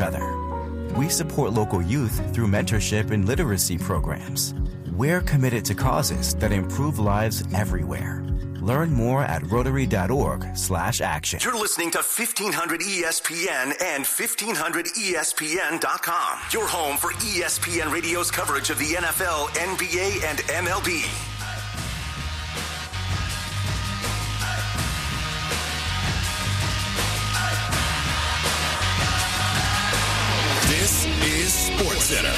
other. We support local youth through mentorship and literacy programs. We're committed to causes that improve lives everywhere. Learn more at Rotary.org/action. You're listening to 1500 ESPN and 1500ESPN.com. Your home for ESPN Radio's coverage of the NFL, NBA, and MLB. This is SportsCenter.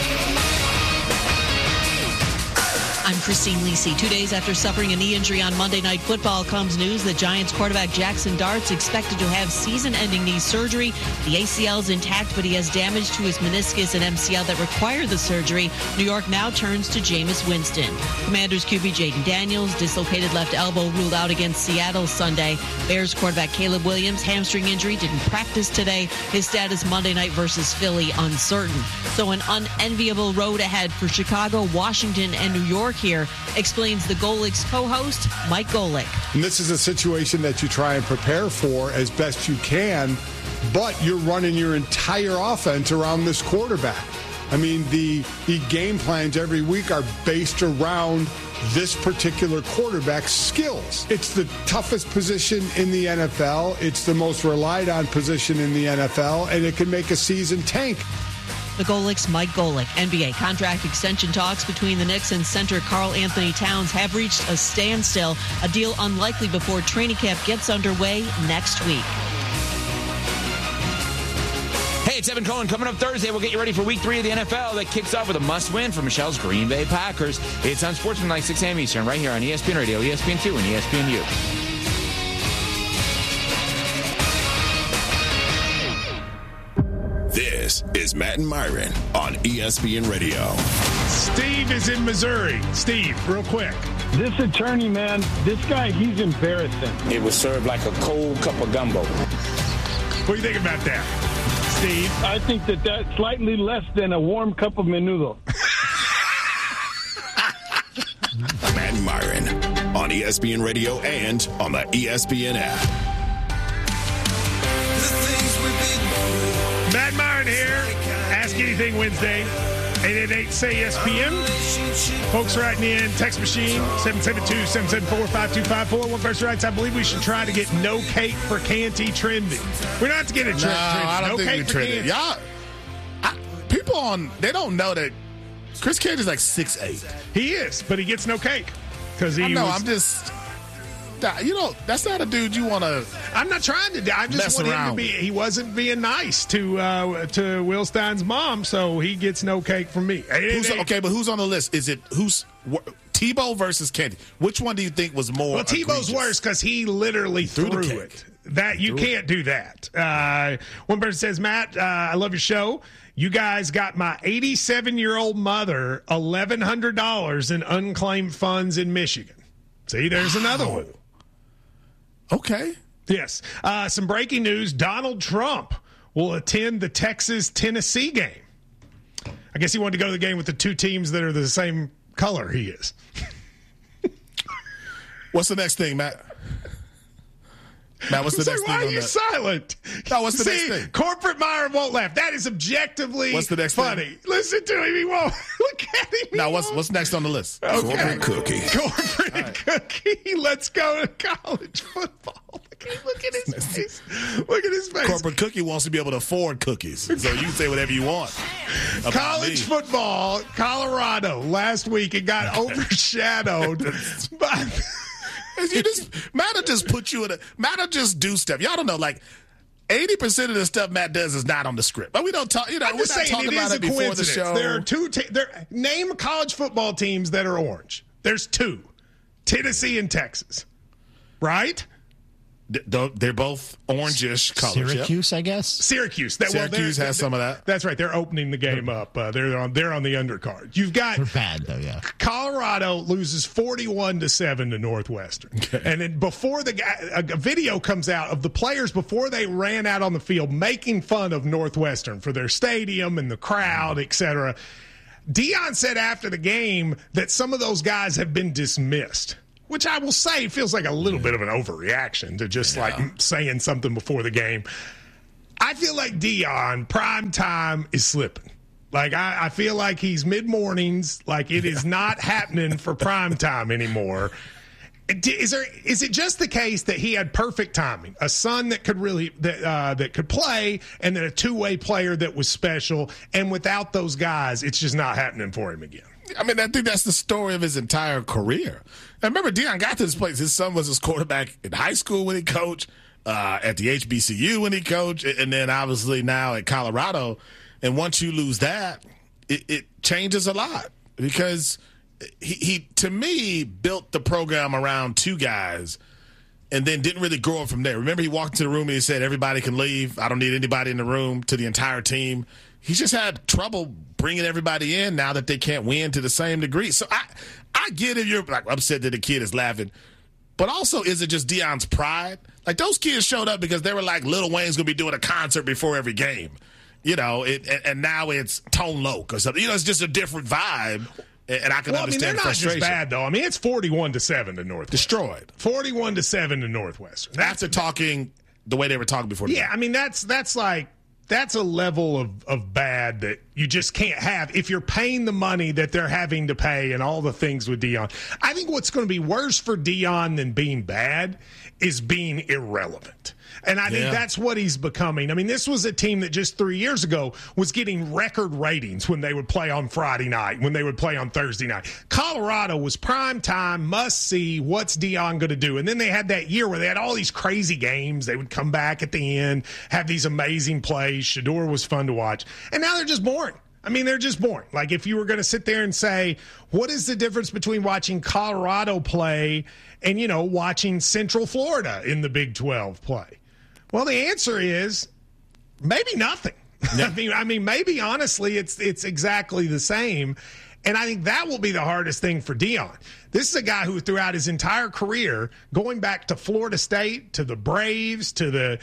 I'm Christine Lisi. 2 days after suffering a knee injury on Monday Night Football comes news that Giants quarterback Jackson Dart's expected to have season-ending knee surgery. The ACL is intact, but he has damage to his meniscus and MCL that require the surgery. New York now turns to Jameis Winston. Commanders QB Jaden Daniels, dislocated left elbow, ruled out against Seattle Sunday. Bears quarterback Caleb Williams, hamstring injury, didn't practice today. His status Monday night versus Philly uncertain. So an unenviable road ahead for Chicago, Washington, and New York here, explains the Golics co-host, Mike Golic. And this is a situation that you try and prepare for as best you can, but you're running your entire offense around this quarterback. I mean, the game plans every week are based around this particular quarterback's skills. It's the toughest position in the NFL. It's the most relied on position in the NFL, and it can make a season tank. The Golics, Mike Golic. NBA contract extension talks between the Knicks and center Karl Anthony Towns have reached a standstill, a deal unlikely before training camp gets underway next week. Hey, it's Evan Cohen. Coming up Thursday, we'll get you ready for Week 3 of the NFL that kicks off with a must-win for Michelle's Green Bay Packers. It's on Sportsman 6 a.m. Eastern, right here on ESPN Radio, ESPN2, and ESPNU. This is Matt and Myron on ESPN Radio. Steve is in Missouri. Steve, real quick. This attorney, man, this guy, he's embarrassing. It was served like a cold cup of gumbo. What do you think about that, Steve? I think that's slightly less than a warm cup of menudo. Matt and Myron on ESPN Radio and on the ESPN app. Matt Myron here. Ask Anything Wednesday. 888-SAY-ESPN. Folks writing in, text machine, 772-774-5254. One person writes, I believe we should try to get no cake for Canty trending. We don't have to get it trending. I don't no think cake we for trended. Canty. People they don't know that Chris Canty's like 6'8". He is, but he gets no cake. Because that's not a dude you want to. I'm not trying to. I just want him to be. He wasn't being nice to Will Stein's mom, so he gets no cake from me. Okay, but who's on the list? Is it Tebow versus Canty? Which one do you think was more? Well, Tebow's worse because he literally threw it. That you can't do that. One person says, Matt, I love your show. You guys got my 87-year-old mother $1,100 in unclaimed funds in Michigan. See, there's another one. Okay. Yes. Some breaking news. Donald Trump will attend the Texas-Tennessee game. I guess he wanted to go to the game with the two teams that are the same color he is. What's the next thing, Matt? Matt, what's the next thing? Why are you silent? No, what's the next thing? Corporate Myron won't laugh. That is objectively what's the next funny. Thing? Listen to him. He won't. Look at him. Now, what's next on the list? Okay. Corporate cookie. Corporate cookie. Let's go to college football. Look at his face. Look at his face. Corporate cookie wants to be able to afford cookies, so you can say whatever you want. College football, Colorado, last week, it got overshadowed by... Matt'll just put you in Matt'll just do stuff. Y'all don't know, like 80% of the stuff Matt does is not on the script. But we don't talk, we're not talking about it before the show. There are two name college football teams that are orange. There's two. Tennessee and Texas. Right? They're both orangish colors. Syracuse, I guess. Syracuse. Syracuse has some of that. That's right. They're opening the game up. They're on the undercard. You've got they're bad though. Yeah. Colorado loses 41-7 to Northwestern, and then before a video comes out of the players before they ran out on the field making fun of Northwestern for their stadium and the crowd, etc. Deion said after the game that some of those guys have been dismissed. Which I will say feels like a little bit of an overreaction to just like saying something before the game. I feel like Deion, prime time is slipping. Like, I feel like he's mid-mornings. Like, it is not happening for prime time anymore. Is it just the case that he had perfect timing, a son that could really that could play, and then a two-way player that was special, and without those guys, it's just not happening for him again? I mean, I think that's the story of his entire career. And remember, Deion got to this place. His son was his quarterback in high school when he coached, at the HBCU when he coached, and then obviously now at Colorado. And once you lose that, it changes a lot because he to me, built the program around two guys and then didn't really grow up from there. Remember, he walked into the room and he said, everybody can leave. I don't need anybody in the room, to the entire team. He's just had trouble bringing everybody in now that they can't win to the same degree. So I get if you're like upset that the kid is laughing. But also, is it just Deion's pride? Like, those kids showed up because they were like, Lil Wayne's going to be doing a concert before every game. And now it's Tone Loc or something. It's just a different vibe. And I can understand they're not frustration. just bad, though. I mean, it's 41-7 to Northwestern. Destroyed. 41-7 to Northwestern. After talking the way they were talking before. Yeah, I mean, that's a level of bad that you just can't have if you're paying the money that they're having to pay and all the things with Deion. I think what's going to be worse for Deion than being bad is being irrelevant. And I think that's what he's becoming. I mean, this was a team that just 3 years ago was getting record ratings when they would play on Friday night, when they would play on Thursday night. Colorado was prime time, must see, what's Deion going to do? And then they had that year where they had all these crazy games. They would come back at the end, have these amazing plays. Shedeur was fun to watch. And now they're just boring. I mean, they're just boring. Like, if you were going to sit there and say, what is the difference between watching Colorado play and, watching Central Florida in the Big 12 play? Well, the answer is maybe nothing. Yeah. I mean, maybe honestly, it's exactly the same. And I think that will be the hardest thing for Deion. This is a guy who throughout his entire career, going back to Florida State, to the Braves, to the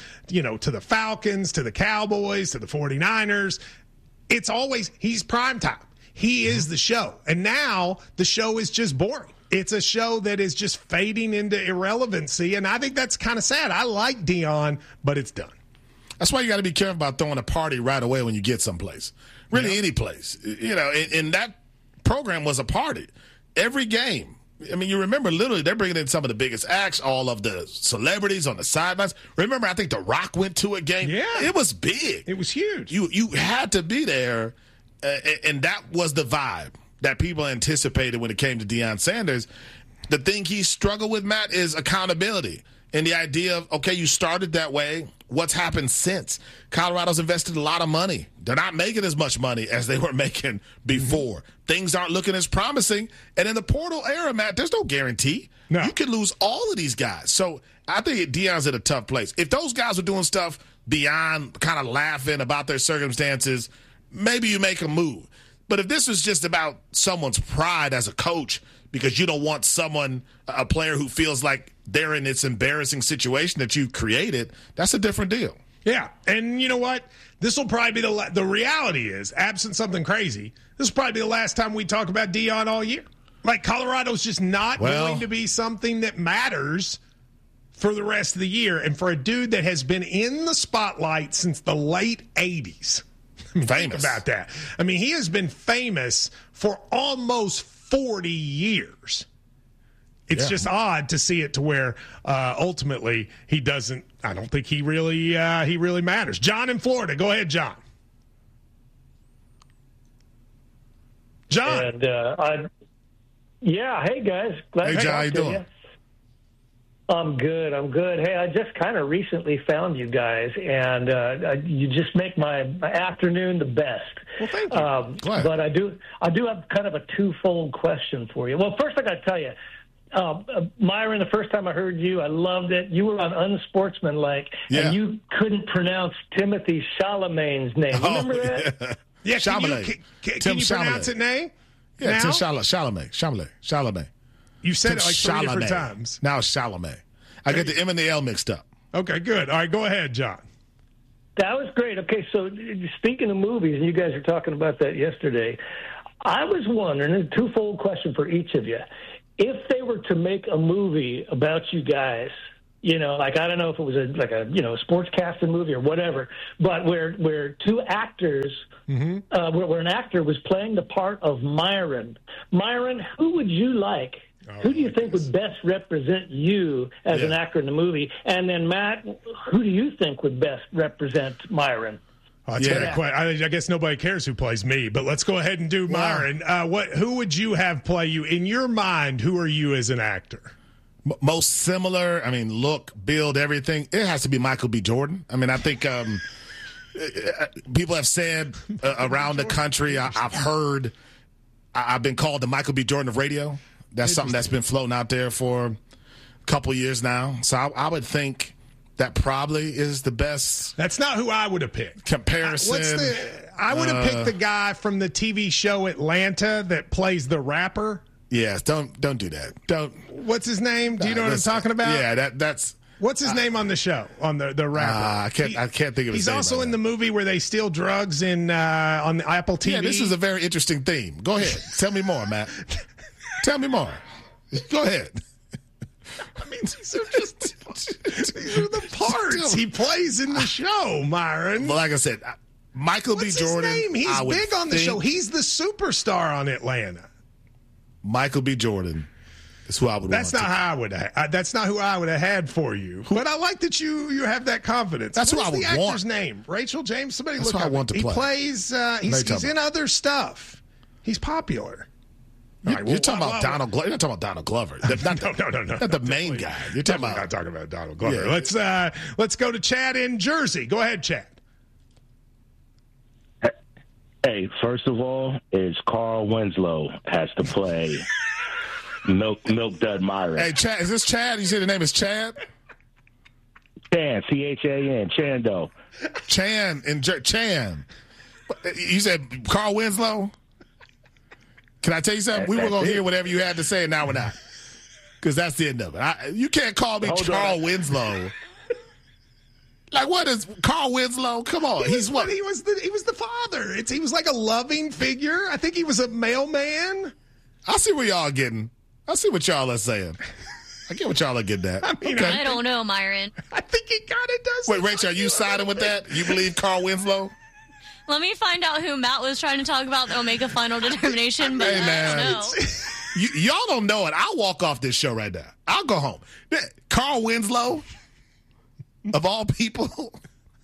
Falcons, to the Cowboys, to the 49ers, it's always, he's primetime. He is the show. And now the show is just boring. It's a show that is just fading into irrelevancy, and I think that's kind of sad. I like Deion, but it's done. That's why you got to be careful about throwing a party right away when you get someplace. Really, any place. And that program was a party. Every game. I mean, you remember, literally, they're bringing in some of the biggest acts, all of the celebrities on the sidelines. Remember, I think The Rock went to a game. Yeah. It was big. It was huge. You had to be there, and that was the vibe that people anticipated when it came to Deion Sanders. The thing he struggled with, Matt, is accountability. And the idea of, okay, you started that way. What's happened since? Colorado's invested a lot of money. They're not making as much money as they were making before. Mm-hmm. Things aren't looking as promising. And in the portal era, Matt, there's no guarantee. No. You could lose all of these guys. So I think Deion's in a tough place. If those guys were doing stuff beyond kind of laughing about their circumstances, maybe you make a move. But if this is just about someone's pride as a coach because you don't want a player who feels like they're in this embarrassing situation that you created, that's a different deal. Yeah, and you know what? This will probably be the reality is, absent something crazy, this will probably be the last time we talk about Deion all year. Like, Colorado's just not going to be something that matters for the rest of the year. And for a dude that has been in the spotlight since the late 80s, think about that. I mean, he has been famous for almost 40 years. It's just odd to see it to where ultimately he doesn't. I don't think he really matters. John in Florida, go ahead, John. John. And hey guys, hey John, how you doing? I'm good. Hey, I just kind of recently found you guys, and you just make my afternoon the best. Well, thank you. But I do have kind of a twofold question for you. Well, first I got to tell you, Myron, the first time I heard you, I loved it. You were on Unsportsmanlike, and you couldn't pronounce Timothy Chalamet's name. Remember that? Yeah, Chalamet. Can you pronounce it, Nay? Yeah, it's Chalamet. You said it like 3 different times. Now it's Chalamet. I get the M and the L mixed up. Okay, good. All right, go ahead, John. That was great. Okay, so speaking of movies, and you guys were talking about that yesterday, I was wondering, a twofold question for each of you. If they were to make a movie about you guys, like I don't know if it was a sportscasting movie or whatever, but where two actors, where an actor was playing the part of Myron. Myron, who would you like? Who do you think would best represent you as an actor in the movie? And then Matt, who do you think would best represent Myron? I guess nobody cares who plays me, but let's go ahead and do Myron. Who would you have play you? In your mind, who are you as an actor? Most similar, look, build, everything. It has to be Michael B. Jordan. I think people have said around the country, I've heard, I've been called the Michael B. Jordan of radio. That's something that's been floating out there for a couple years now. So I would think that probably is the best. That's not who I would have picked. Comparison. I would have picked the guy from the TV show Atlanta that plays the rapper. Yes, don't do that. Don't. What's his name? Do you know what I'm talking about? Yeah, that's. What's his name on the show? On the rapper? I can't think of his name. He's also in the movie where they steal drugs on the Apple TV. Yeah, this is a very interesting theme. Go ahead. Tell me more, Matt. Tell me more. Go ahead. These are the parts he plays in the show, Myron. Well, like I said, Michael B. Jordan. What's his name? He's big on the show. He's the superstar on Atlanta. Michael B. Jordan is who I would want. That's not how I would. That's not who I would have had for you. But I like that you have that confidence. That's who I would want. What's the actor's name? Rachel James. Somebody That's look who up. I want to play. He plays. He's in other stuff. He's popular. You're talking about Donald Glover. You're not talking about Donald Glover. No. Not the main guy. You're talking about. Not talking about Donald Glover. Yeah. Let's go to Chad in Jersey. Go ahead, Chad. Hey, first of all, is Carl Winslow has to play Milk Dud Myron. Hey, Chad, is this Chad? You say the name is Chad? Chan, Chan, Chando. Chan. You said Carl Winslow? Can I tell you something? We were going to hear whatever you had to say, and now we're not. Because that's the end of it. You can't call me Carl Winslow. Like, what is Carl Winslow? Come on. He was the father. He was like a loving figure. I think he was a mailman. I see where y'all are getting. I see what y'all are saying. I get what y'all are getting at. I don't know, Myron. I think he kind of does. Wait, Rachel, are you siding with that? You believe Carl Winslow? Let me find out who Matt was trying to talk about. Then we'll make a final determination. But hey, man. Y'all don't know it. I'll walk off this show right now. I'll go home. Carl Winslow, of all people.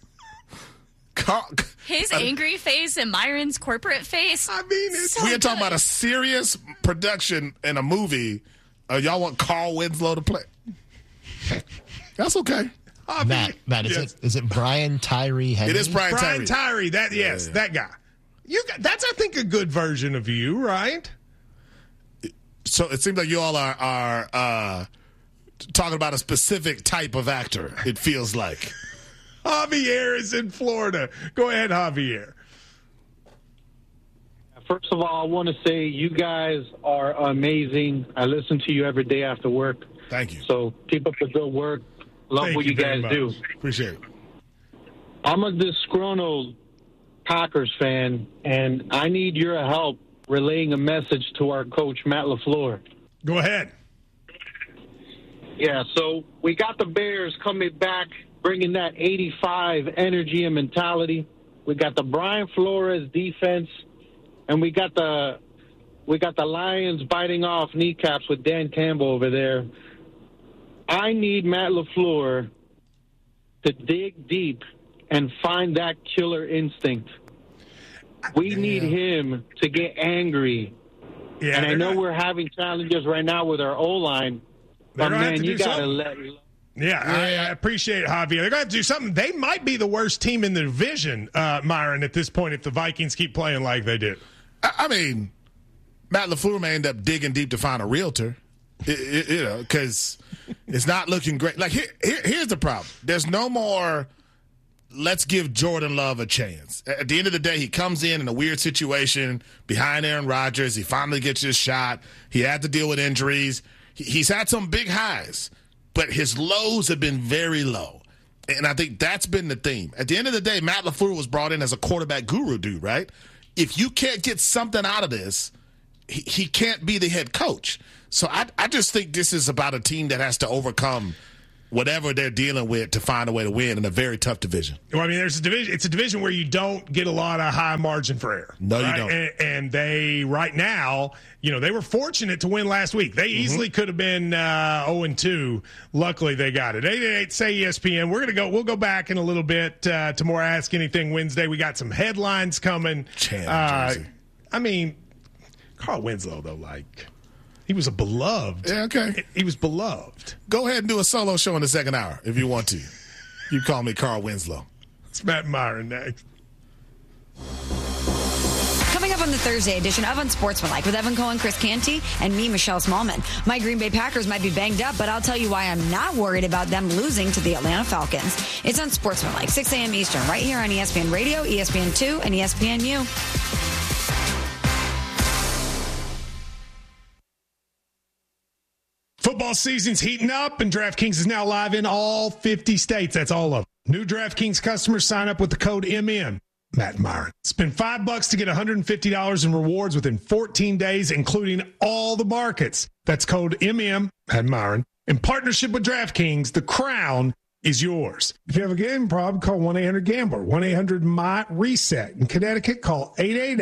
His angry face and Myron's corporate face. We are talking about a serious production in a movie. Y'all want Carl Winslow to play? That's okay. Matt, is it Brian Tyree Henry? It is Brian Tyree. That guy. That's I think a good version of you, right? So it seems like you all are talking about a specific type of actor. It feels like Javier is in Florida. Go ahead, Javier. First of all, I want to say you guys are amazing. I listen to you every day after work. Thank you. So keep up the good work. Love what you guys do. Appreciate it. I'm a disgruntled Packers fan, and I need your help relaying a message to our coach, Matt LaFleur. Go ahead. Yeah, so we got the Bears coming back, bringing that 85 energy and mentality. We got the Brian Flores defense, and we got the Lions biting off kneecaps with Dan Campbell over there. I need Matt LaFleur to dig deep and find that killer instinct. We need him to get angry. Yeah, and I know we're having challenges right now with our O-line, but, man, you got to let – Yeah, I appreciate it, Javier. They're going to have to do something. They might be the worst team in the division, Myron, at this point if the Vikings keep playing like they do. I mean, Matt LaFleur may end up digging deep to find a realtor, because it's not looking great. Like, here's the problem. There's no more let's give Jordan Love a chance. At the end of the day, he comes in a weird situation behind Aaron Rodgers. He finally gets his shot. He had to deal with injuries. He's had some big highs, but his lows have been very low. And I think that's been the theme. At the end of the day, Matt LaFleur was brought in as a quarterback guru dude, right? If you can't get something out of this, he can't be the head coach. So I just think this is about a team that has to overcome whatever they're dealing with to find a way to win in a very tough division. Well, I mean, there's a division. It's a division where you don't get a lot of high margin for error. No, right? you don't. And they, right now, they were fortunate to win last week. They easily could have been 0-2. Luckily, they got it. 888 say ESPN. We'll go back in a little bit to more Ask Anything Wednesday. We got some headlines coming. Jersey. I mean, Carl Winslow, though, he was a beloved. Yeah, okay. He was beloved. Go ahead and do a solo show in the second hour if you want to. You call me Carl Winslow. It's Matt Myron next. Coming up on the Thursday edition of Unsportsmanlike with Evan Cohen, Chris Canty, and me, Michelle Smallman. My Green Bay Packers might be banged up, but I'll tell you why I'm not worried about them losing to the Atlanta Falcons. It's Unsportsmanlike, 6 a.m. Eastern, right here on ESPN Radio, ESPN2, and ESPNU. Football season's heating up, and DraftKings is now live in all 50 states. That's all of them. New DraftKings customers sign up with the code MM. Matt Myron. Spend $5 to get $150 in rewards within 14 days, including all the markets. That's code MM, Matt Myron. In partnership with DraftKings, the crown is yours. If you have a gambling problem, call 1-800-GAMBLER, 1-800-MY-RESET. In Connecticut, call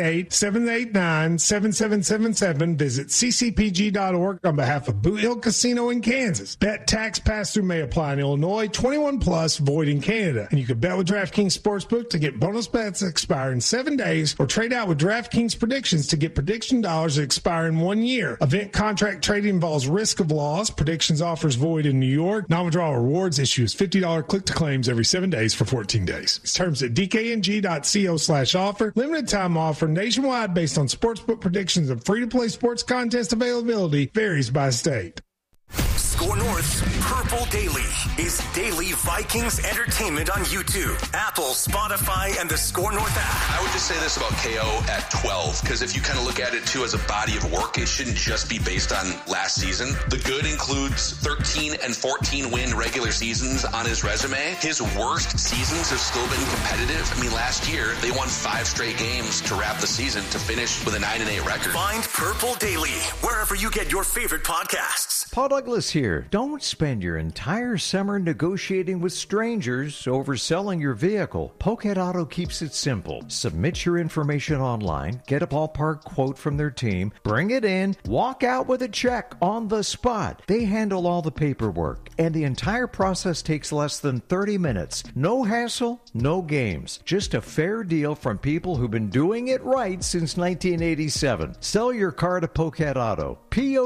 888-789-7777. Visit ccpg.org on behalf of Boot Hill Casino in Kansas. Bet tax pass-through may apply in Illinois, 21 plus, void in Canada. And you can bet with DraftKings Sportsbook to get bonus bets that expire in 7 days, or trade out with DraftKings Predictions to get prediction dollars that expire in 1 year. Event contract trading involves risk of loss. Predictions offers void in New York. Non-withdrawal rewards issues $50 click-to-claims every 7 days for 14 days. It's terms at dkng.co/offer. Limited time offer nationwide based on sportsbook predictions and free-to-play sports contest availability varies by state. Score North's Purple Daily is daily Vikings entertainment on YouTube, Apple, Spotify, and the Score North app. I would just say this about KO at 12, because if you kind of look at it, too, as a body of work, it shouldn't just be based on last season. The good includes 13 and 14 win regular seasons on his resume. His worst seasons have still been competitive. I mean, last year, they won 5 straight games to wrap the season to finish with a 9-8 record. Find Purple Daily wherever you get your favorite podcasts. Paul Douglas here. Don't spend your entire summer negotiating with strangers over selling your vehicle. Pocket Auto keeps it simple. Submit your information online, get a ballpark quote from their team, bring it in, walk out with a check on the spot. They handle all the paperwork, and the entire process takes less than 30 minutes. No hassle, no games. Just a fair deal from people who've been doing it right since 1987. Sell your car to Pocket Auto.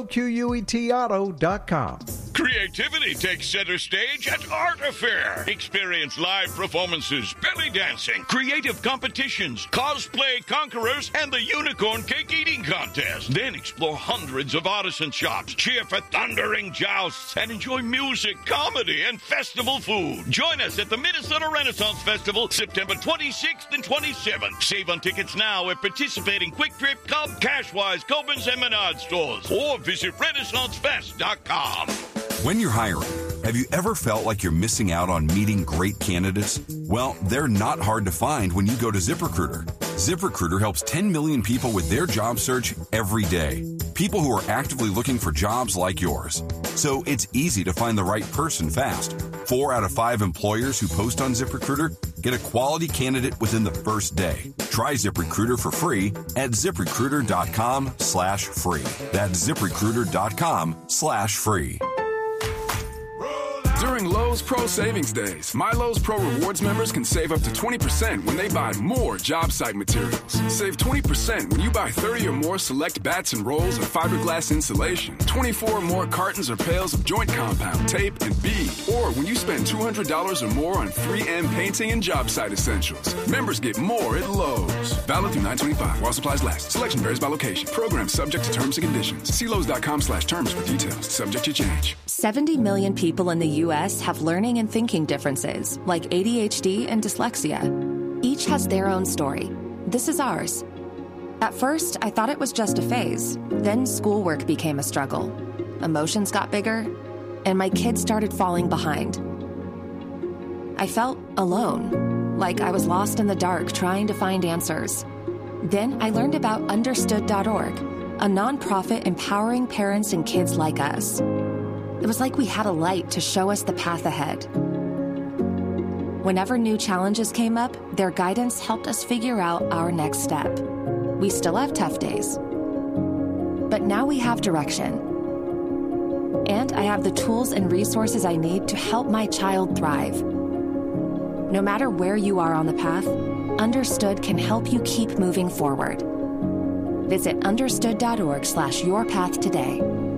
POQUET Auto.com. Creativity takes center stage at Art Affair. Experience live performances, belly dancing, creative competitions, cosplay conquerors, and the unicorn cake eating contest. Then explore hundreds of artisan shops, cheer for thundering jousts, and enjoy music, comedy, and festival food. Join us at the Minnesota Renaissance Festival, September 26th and 27th. Save on tickets now at participating Quick Trip, Cub, Cashwise, Coburn's, and Menard stores, or visit RenaissanceFest.com. When you're hiring, have you ever felt like you're missing out on meeting great candidates? Well, they're not hard to find when you go to ZipRecruiter. ZipRecruiter helps 10 million people with their job search every day. People who are actively looking for jobs like yours. So it's easy to find the right person fast. 4 out of 5 employers who post on ZipRecruiter get a quality candidate within the first day. Try ZipRecruiter for free at ZipRecruiter.com/free. That's ZipRecruiter.com/free. During Lowe's Pro Savings Days, My Lowe's Pro Rewards members can save up to 20% when they buy more job site materials. Save 20% when you buy 30 or more select bats and rolls of fiberglass insulation, 24 or more cartons or pails of joint compound, tape, and bead, or when you spend $200 or more on 3M painting and job site essentials. Members get more at Lowe's. Valid through 9/25 while supplies last. Selection varies by location. Program subject to terms and conditions. See Lowe's.com/terms for details. Subject to change. 70 million people in the U.S. have learning and thinking differences, like ADHD and dyslexia. Each has their own story. This is ours. At first, I thought it was just a phase. Then schoolwork became a struggle. Emotions got bigger, and my kids started falling behind. I felt alone, like I was lost in the dark trying to find answers. Then I learned about Understood.org, a nonprofit empowering parents and kids like us. It was like we had a light to show us the path ahead. Whenever new challenges came up, their guidance helped us figure out our next step. We still have tough days, but now we have direction. And I have the tools and resources I need to help my child thrive. No matter where you are on the path, Understood can help you keep moving forward. Visit understood.org/yourpath today.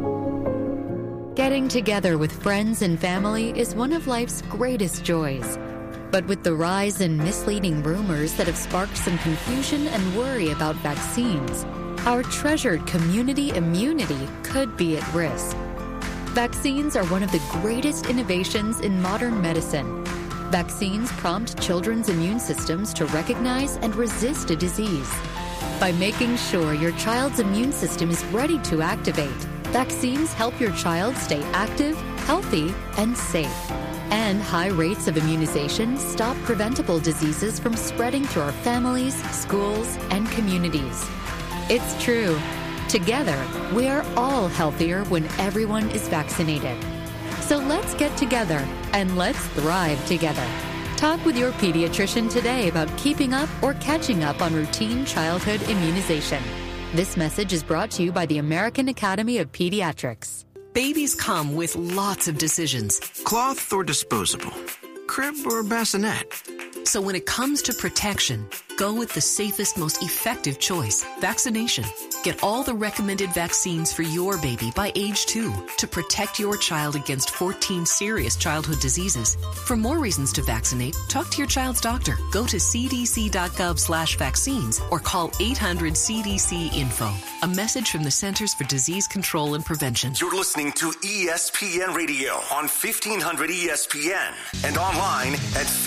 Getting together with friends and family is one of life's greatest joys. But with the rise in misleading rumors that have sparked some confusion and worry about vaccines, our treasured community immunity could be at risk. Vaccines are one of the greatest innovations in modern medicine. Vaccines prompt children's immune systems to recognize and resist a disease. By making sure your child's immune system is ready to activate, vaccines help your child stay active, healthy, and safe. And high rates of immunization stop preventable diseases from spreading through our families, schools, and communities. It's true. Together, we are all healthier when everyone is vaccinated. So let's get together and let's thrive together. Talk with your pediatrician today about keeping up or catching up on routine childhood immunization. This message is brought to you by the American Academy of Pediatrics. Babies come with lots of decisions. Cloth or disposable? Crib or bassinet? So when it comes to protection, go with the safest, most effective choice, vaccination. Get all the recommended vaccines for your baby by age 2 to protect your child against 14 serious childhood diseases. For more reasons to vaccinate, talk to your child's doctor. Go to cdc.gov/vaccines or call 800-CDC-INFO. A message from the Centers for Disease Control and Prevention. You're listening to ESPN Radio on 1500 ESPN and online at